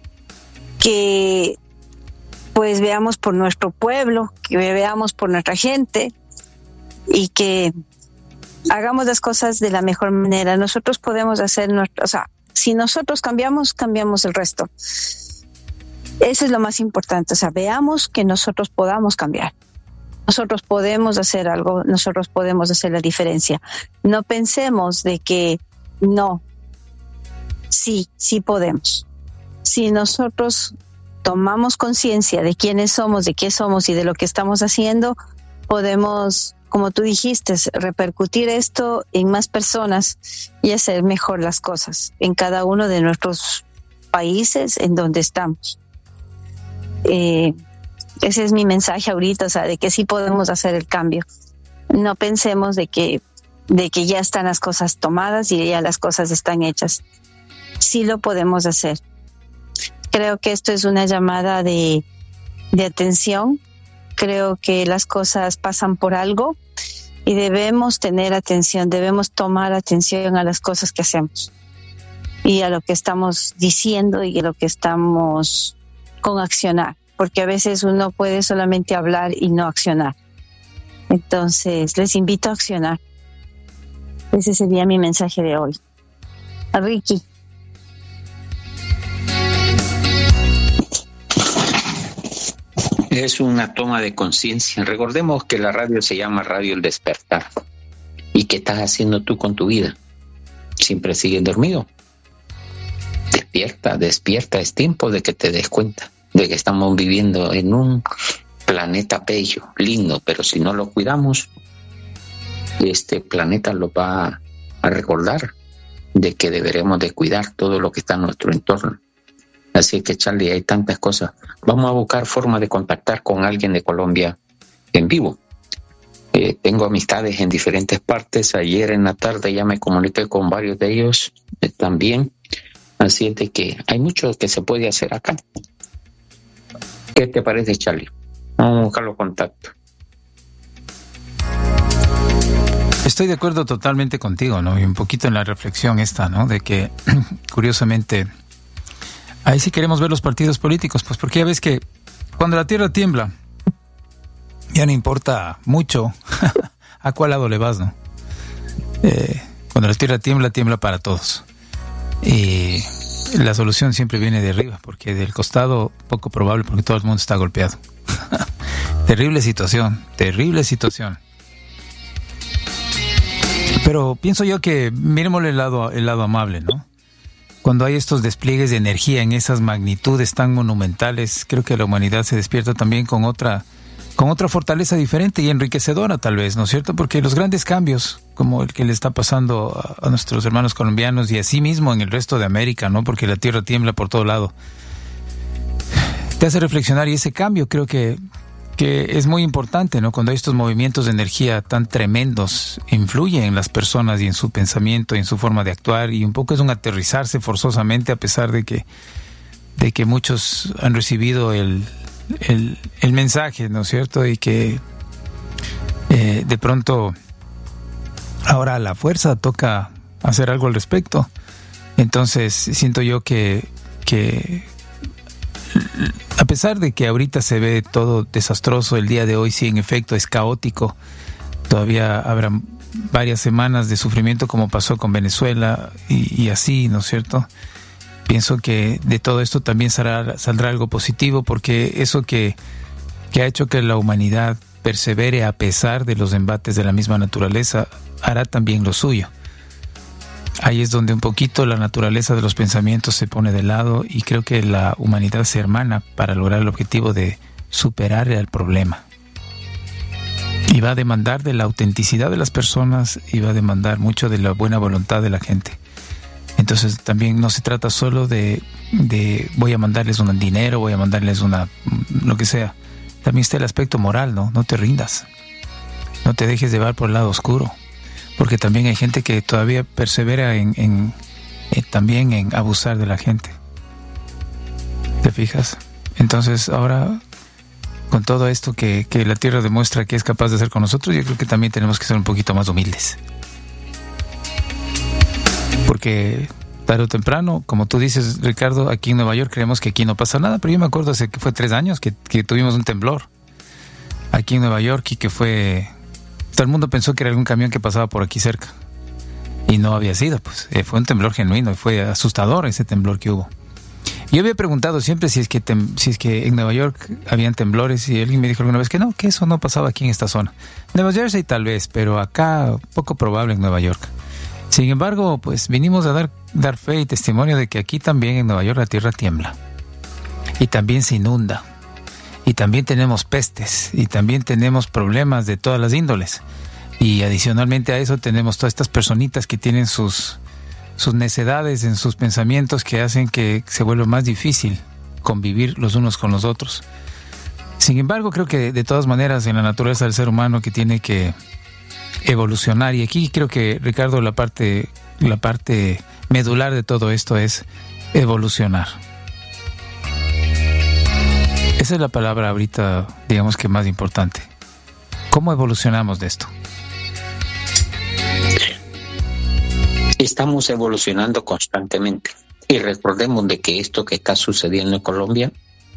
que pues veamos por nuestro pueblo, que veamos por nuestra gente y que hagamos las cosas de la mejor manera. Nosotros podemos hacer, nuestro, o sea, si nosotros cambiamos, cambiamos el resto. Eso es lo más importante, o sea, veamos que nosotros podamos cambiar. Nosotros podemos hacer algo, nosotros podemos hacer la diferencia. No pensemos de que no, sí, sí podemos. Si nosotros tomamos conciencia de quiénes somos, de qué somos y de lo que estamos haciendo, podemos, como tú dijiste, repercutir esto en más personas y hacer mejor las cosas en cada uno de nuestros países en donde estamos. Eh, Ese es mi mensaje ahorita, o sea, de que sí podemos hacer el cambio. No pensemos de que, de que ya están las cosas tomadas y ya las cosas están hechas. Sí lo podemos hacer. Creo que esto es una llamada de, de atención. Creo que las cosas pasan por algo y debemos tener atención, debemos tomar atención a las cosas que hacemos y a lo que estamos diciendo y a lo que estamos con accionar. Porque a veces uno puede solamente hablar y no accionar. Entonces, les invito a accionar. Ese sería mi mensaje de hoy. A Ricky. Es una toma de conciencia. Recordemos que la radio se llama Radio El Despertar. ¿Y qué estás haciendo tú con tu vida? ¿Siempre sigues dormido? Despierta, despierta. Es tiempo de que te des cuenta de que estamos viviendo en un planeta bello, lindo, pero si no lo cuidamos, este planeta lo va a recordar de que deberemos de cuidar todo lo que está en nuestro entorno. Así que, Charlie, hay tantas cosas. Vamos a buscar forma de contactar con alguien de Colombia en vivo. Eh, tengo amistades en diferentes partes. Ayer en la tarde ya me comuniqué con varios de ellos eh, también. Así es de que hay mucho que se puede hacer acá. ¿Qué te parece, Charlie? Vamos a buscar los contactos. Estoy de acuerdo totalmente contigo, ¿no? Y un poquito en la reflexión esta, ¿no? De que, curiosamente, ahí sí queremos ver los partidos políticos, pues porque ya ves que cuando la tierra tiembla, ya no importa mucho a cuál lado le vas, ¿no? Eh, cuando la tierra tiembla, tiembla para todos. Y la solución siempre viene de arriba, porque del costado poco probable, porque todo el mundo está golpeado. Terrible situación, terrible situación. Pero pienso yo que miremosle el lado, el lado amable, ¿no? Cuando hay estos despliegues de energía en esas magnitudes tan monumentales, creo que la humanidad se despierta también con otra, con otra fortaleza diferente y enriquecedora, tal vez, ¿no es cierto? Porque los grandes cambios, como el que le está pasando a, a nuestros hermanos colombianos y así mismo en el resto de América, ¿no? Porque la tierra tiembla por todo lado, te hace reflexionar, y ese cambio creo que que es muy importante, ¿no? Cuando hay estos movimientos de energía tan tremendos, influyen en las personas y en su pensamiento y en su forma de actuar, y un poco es un aterrizarse forzosamente, a pesar de que de que muchos han recibido el, el, el mensaje, ¿no es cierto? Y que eh, de pronto ahora a la fuerza toca hacer algo al respecto. Entonces siento yo que que a pesar de que ahorita se ve todo desastroso, el día de hoy sí en efecto es caótico, todavía habrá varias semanas de sufrimiento como pasó con Venezuela y, y así, ¿no es cierto? Pienso que de todo esto también saldrá, saldrá algo positivo, porque eso que, que ha hecho que la humanidad persevere a pesar de los embates de la misma naturaleza, hará también lo suyo. Ahí es donde un poquito la naturaleza de los pensamientos se pone de lado, y creo que la humanidad se hermana para lograr el objetivo de superar el problema. Y va a demandar de la autenticidad de las personas, y va a demandar mucho de la buena voluntad de la gente. Entonces también no se trata solo de, de voy a mandarles un dinero, voy a mandarles una lo que sea. También está el aspecto moral, ¿no? No te rindas. No te dejes llevar por el lado oscuro. Porque también hay gente que todavía persevera en, en, en también en abusar de la gente. ¿Te fijas? Entonces ahora, con todo esto que, que la tierra demuestra que es capaz de hacer con nosotros, yo creo que también tenemos que ser un poquito más humildes. Porque tarde o temprano, como tú dices, Ricardo, aquí en Nueva York creemos que aquí no pasa nada, pero yo me acuerdo hace que fue tres años que, que tuvimos un temblor aquí en Nueva York, y que fue... Todo el mundo pensó que era algún camión que pasaba por aquí cerca, y no había sido, pues eh, fue un temblor genuino, y fue asustador ese temblor que hubo. Yo había preguntado siempre si es que tem- si es que en Nueva York habían temblores, y alguien me dijo alguna vez que no, que eso no pasaba aquí en esta zona. Nueva Jersey tal vez, pero acá poco probable en Nueva York. Sin embargo, pues vinimos a dar, dar fe y testimonio de que aquí también en Nueva York la tierra tiembla, y también se inunda, y también tenemos pestes, y también tenemos problemas de todas las índoles, y adicionalmente a eso tenemos todas estas personitas que tienen sus, sus necedades en sus pensamientos, que hacen que se vuelva más difícil convivir los unos con los otros. Sin embargo, creo que de todas maneras en la naturaleza del ser humano, que tiene que evolucionar, y aquí creo que, Ricardo, la parte, la parte medular de todo esto es evolucionar. Esa es la palabra ahorita, digamos que más importante. ¿Cómo evolucionamos de esto? Estamos evolucionando constantemente. Y recordemos de que esto que está sucediendo en Colombia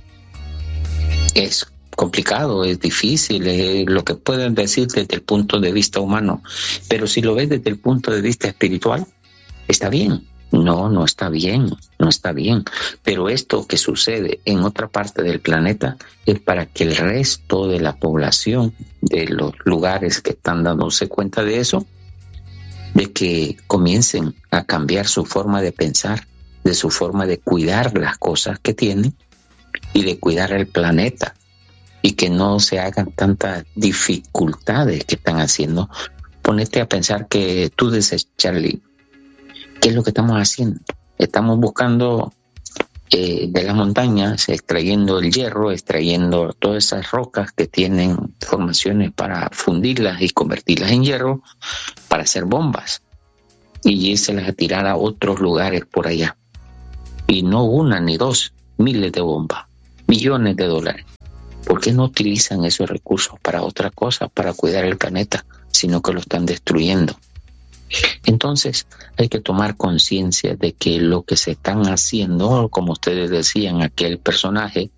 es complicado, es difícil, es lo que pueden decir desde el punto de vista humano. Pero si lo ves desde el punto de vista espiritual, está bien. No, no está bien, no está bien. Pero esto que sucede en otra parte del planeta es para que el resto de la población de los lugares que están dándose cuenta de eso, de que comiencen a cambiar su forma de pensar, de su forma de cuidar las cosas que tienen y de cuidar el planeta, y que no se hagan tantas dificultades que están haciendo. Ponete a pensar que tú dices, Charlie, ¿qué es lo que estamos haciendo? Estamos buscando eh, de las montañas, extrayendo el hierro, extrayendo todas esas rocas que tienen formaciones para fundirlas y convertirlas en hierro para hacer bombas y irse a tirar a otros lugares por allá. Y no una ni dos, miles de bombas, millones de dólares. ¿Por qué no utilizan esos recursos para otra cosa, para cuidar el planeta, sino que lo están destruyendo? Entonces hay que tomar conciencia de que lo que se están haciendo, como ustedes decían, aquel personaje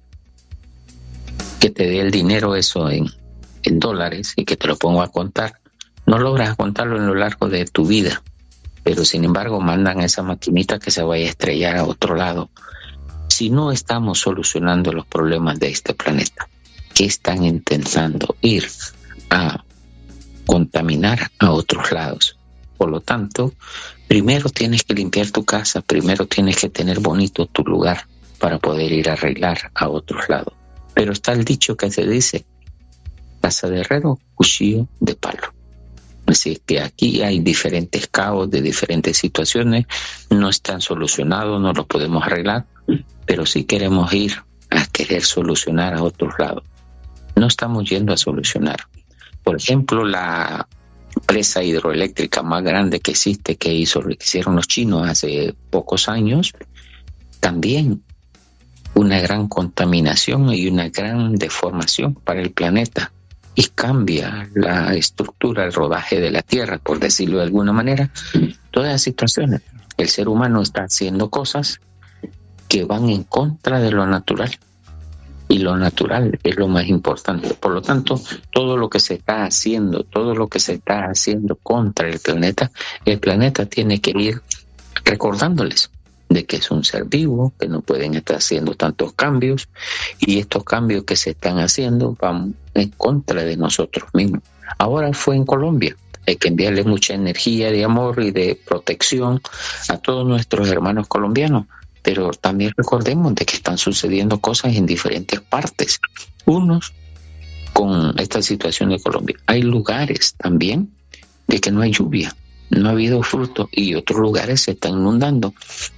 que te dé el dinero eso en, en dólares y que te lo ponga a contar, no logras contarlo en lo largo de tu vida, pero sin embargo mandan a esa maquinita que se vaya a estrellar a otro lado. Si no estamos solucionando los problemas de este planeta, ¿qué están intentando? Ir a contaminar a otros lados. Por lo tanto, primero tienes que limpiar tu casa, primero tienes que tener bonito tu lugar para poder ir a arreglar a otros lados. Pero está el dicho que se dice, casa de herrero, cuchillo de palo. Así que aquí hay diferentes caos de diferentes situaciones, no están solucionados, no los podemos arreglar, pero sí queremos ir a querer solucionar a otros lados. No estamos yendo a solucionar. Por ejemplo, la presa hidroeléctrica más grande que existe, que hizo, que hicieron los chinos hace pocos años, también una gran contaminación y una gran deformación para el planeta, y cambia la estructura, el rodaje de la Tierra, por decirlo de alguna manera. Todas las situaciones, el ser humano está haciendo cosas que van en contra de lo natural, y lo natural es lo más importante. Por lo tanto, todo lo que se está haciendo, todo lo que se está haciendo contra el planeta, el planeta tiene que ir recordándoles de que es un ser vivo, que no pueden estar haciendo tantos cambios, y estos cambios que se están haciendo van en contra de nosotros mismos. Ahora fue en Colombia. Hay que enviarle mucha energía de amor y de protección a todos nuestros hermanos colombianos, pero también recordemos de que están sucediendo cosas en diferentes partes. Unos con esta situación de Colombia. Hay lugares también de que no hay lluvia, no ha habido fruto, y otros lugares se están inundando.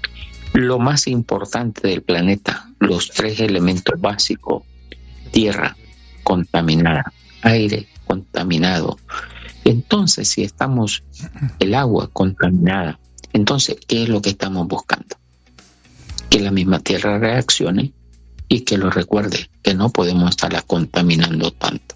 Lo más importante del planeta, los tres elementos básicos: tierra contaminada, aire contaminado. Entonces, si estamos el agua contaminada, entonces, ¿qué es lo que estamos buscando? Que la misma tierra reaccione y que lo recuerde, que no podemos estarla contaminando tanto.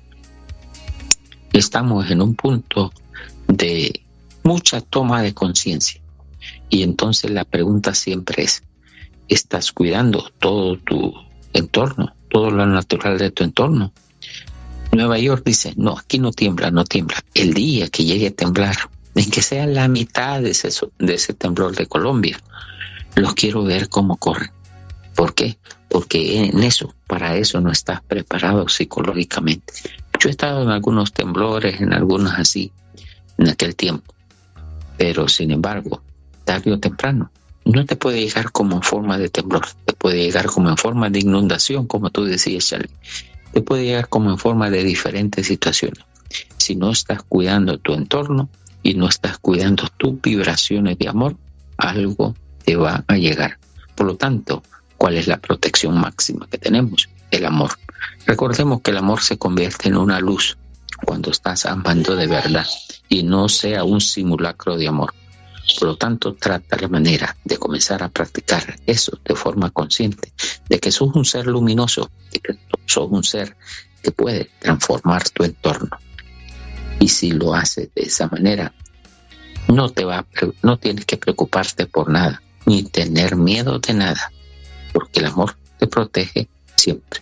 Estamos en un punto de mucha toma de conciencia. Y entonces la pregunta siempre es, ¿estás cuidando todo tu entorno, todo lo natural de tu entorno? Nueva York dice, no, aquí no tiembla, no tiembla. El día que llegue a temblar, en que sea la mitad de ese, de ese temblor de Colombia, los quiero ver cómo corren. ¿Por qué? Porque en eso, para eso no estás preparado psicológicamente. Yo he estado en algunos temblores, en algunos así, en aquel tiempo. Pero sin embargo, tarde o temprano, no te puede llegar como en forma de temblor, te puede llegar como en forma de inundación, como tú decías, Charlie, te puede llegar como en forma de diferentes situaciones. Si no estás cuidando tu entorno y no estás cuidando tus vibraciones de amor, algo te va a llegar. Por lo tanto, ¿cuál es la protección máxima que tenemos? El amor. Recordemos que el amor se convierte en una luz cuando estás amando de verdad y no sea un simulacro de amor. Por lo tanto, trata la manera de comenzar a practicar eso de forma consciente, de que sos un ser luminoso, de que sos un ser que puede transformar tu entorno. Y si lo haces de esa manera, no te va, no tienes que preocuparte por nada, ni tener miedo de nada, porque el amor te protege siempre.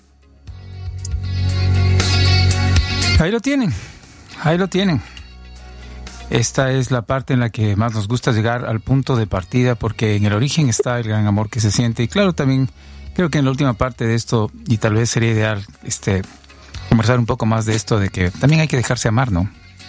Ahí lo tienen, ahí lo tienen. Esta es la parte en la que más nos gusta llegar al punto de partida, porque en el origen está el gran amor que se siente. Y claro, también creo que en la última parte de esto, y tal vez sería ideal este conversar un poco más de esto, de que también hay que dejarse amar, ¿no?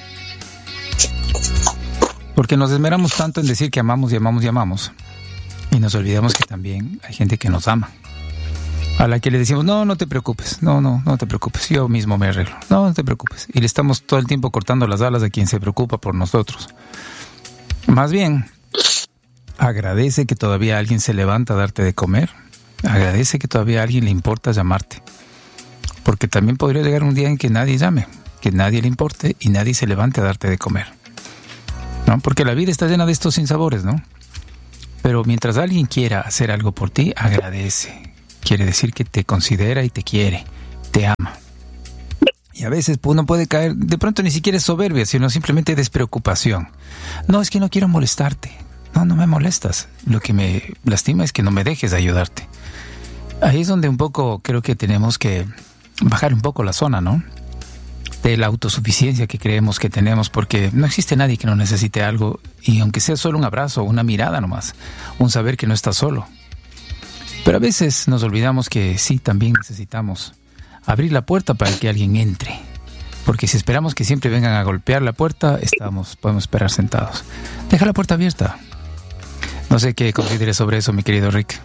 Porque nos desmeramos tanto en decir que amamos y amamos y amamos, y nos olvidamos que también hay gente que nos ama, a la que le decimos, no, no te preocupes, no, no, no te preocupes, yo mismo me arreglo, no, no te preocupes. Y le estamos todo el tiempo cortando las alas a quien se preocupa por nosotros. Más bien, agradece que todavía alguien se levanta a darte de comer, Agradece que todavía a alguien le importa llamarte. Porque también podría llegar un día en que nadie llame, que nadie le importe y nadie se levante a darte de comer, ¿no? Porque la vida está llena de estos sinsabores, ¿no? Pero mientras alguien quiera hacer algo por ti, agradece. Quiere decir que te considera y te quiere, te ama. Y a veces uno puede caer, de pronto ni siquiera es soberbia, sino simplemente despreocupación. No, es que no quiero molestarte. No, no me molestas. Lo que me lastima es que no me dejes ayudarte. Ahí es donde un poco creo que tenemos que bajar un poco la zona, ¿no? De la autosuficiencia que creemos que tenemos, porque no existe nadie que no necesite algo, y aunque sea solo un abrazo, una mirada nomás, un saber que no estás solo. Pero a veces nos olvidamos que sí, también necesitamos abrir la puerta para que alguien entre, porque si esperamos que siempre vengan a golpear la puerta, estamos, podemos esperar sentados. Deja la puerta abierta. No sé qué consideres sobre eso, mi querido Rick.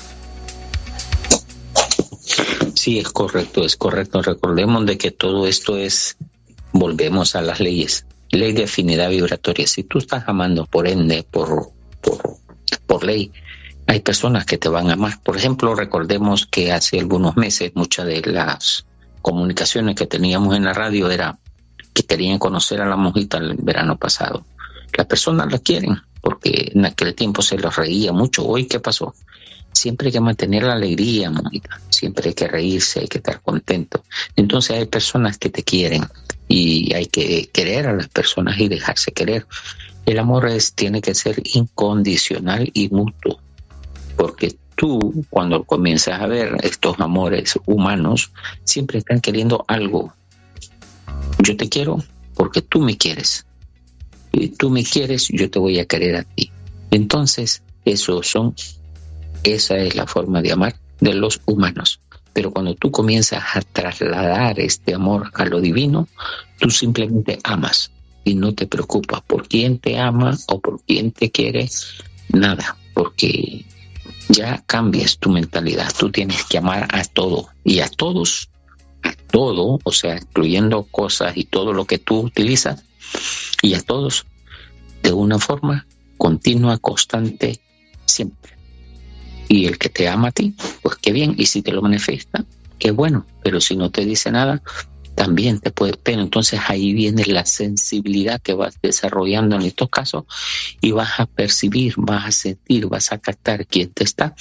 Sí, es correcto, es correcto. Recordemos de que todo esto es, volvemos a las leyes, ley de afinidad vibratoria. Si tú estás amando, por ende, por, por, por ley, hay personas que te van a amar. Por ejemplo, recordemos que hace algunos meses muchas de las comunicaciones que teníamos en la radio era que querían conocer a la monjita el verano pasado. Las personas la quieren porque en aquel tiempo se los reía mucho. Hoy, ¿qué pasó? Siempre hay que mantener la alegría, monjita. Siempre hay que reírse, hay que estar contento. Entonces hay personas que te quieren y hay que querer a las personas y dejarse querer. El amor es, tiene que ser incondicional y mutuo, porque tú, cuando comienzas a ver estos amores humanos, siempre están queriendo algo. Yo te quiero porque tú me quieres. Y tú me quieres, yo te voy a querer a ti. Entonces, eso son... Esa es la forma de amar de los humanos. Pero cuando tú comienzas a trasladar este amor a lo divino, tú simplemente amas y no te preocupas por quién te ama o por quién te quiere, nada, porque ya cambias tu mentalidad. Tú tienes que amar a todo y a todos, a todo, o sea, incluyendo cosas y todo lo que tú utilizas, y a todos de una forma continua, constante, siempre. Y el que te ama a ti, pues qué bien. Y si te lo manifiesta, qué bueno. Pero si no te dice nada, también te puede... Pero entonces ahí viene la sensibilidad que vas desarrollando en estos casos y vas a percibir, vas a sentir, vas a captar quién te está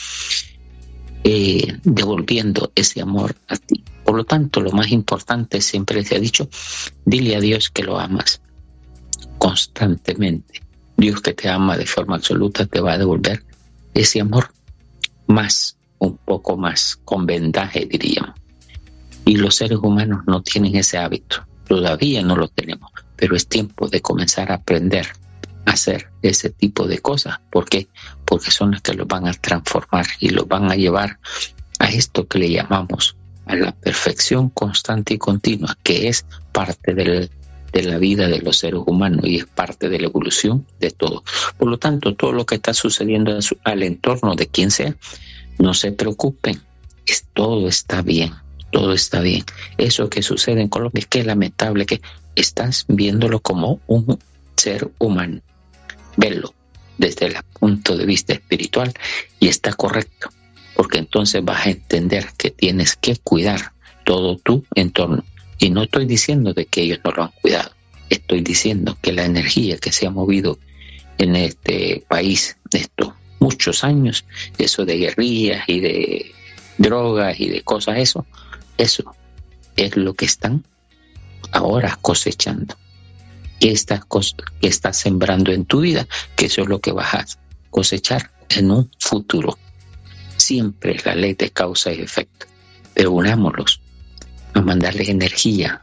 eh, devolviendo ese amor a ti. Por lo tanto, lo más importante, siempre te he dicho, dile a Dios que lo amas constantemente. Dios, que te ama de forma absoluta, te va a devolver ese amor. Más, un poco más, con vendaje, diríamos. Y los seres humanos no tienen ese hábito, todavía no lo tenemos, pero es tiempo de comenzar a aprender a hacer ese tipo de cosas. ¿Por qué? Porque son las que los van a transformar y los van a llevar a esto que le llamamos a la perfección constante y continua, que es parte del, de la vida de los seres humanos y es parte de la evolución de todo. Por lo tanto, todo lo que está sucediendo en su, al entorno de quien sea, no se preocupen, es, todo está bien, todo está bien. Eso que sucede en Colombia es que es lamentable, que estás viéndolo como un ser humano. Velo desde el punto de vista espiritual y está correcto, porque entonces vas a entender que tienes que cuidar todo tu entorno. Y no estoy diciendo de que ellos no lo han cuidado, estoy diciendo que la energía que se ha movido en este país estos muchos años, eso de guerrillas y de drogas y de cosas, eso, eso es lo que están ahora cosechando. ¿Qué estás, qué estás sembrando en tu vida? Que eso es lo que vas a cosechar en un futuro. Siempre es la ley de causa y efecto, pero unámoslos a mandarles energía,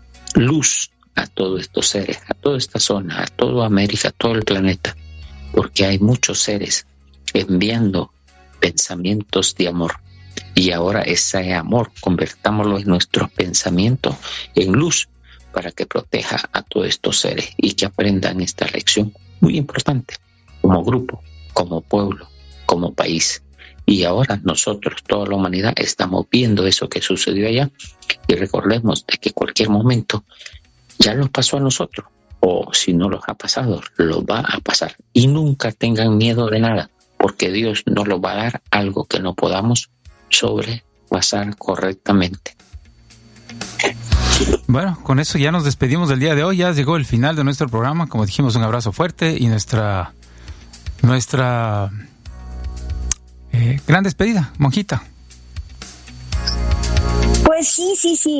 luz a todos estos seres, a toda esta zona, a toda América, a todo el planeta, porque hay muchos seres enviando pensamientos de amor. Y ahora ese amor, convertámoslo en nuestros pensamientos en luz para que proteja a todos estos seres y que aprendan esta lección muy importante como grupo, como pueblo, como país. Y ahora nosotros, toda la humanidad, estamos viendo eso que sucedió allá y recordemos de que cualquier momento ya nos pasó a nosotros, o si no los ha pasado, los va a pasar. Y nunca tengan miedo de nada, porque Dios nos lo va a dar algo que no podamos sobrepasar correctamente. Bueno, con eso ya nos despedimos del día de hoy. Ya llegó el final de nuestro programa. Como dijimos, un abrazo fuerte y nuestra nuestra eh, gran despedida, monjita. Pues sí, sí, sí.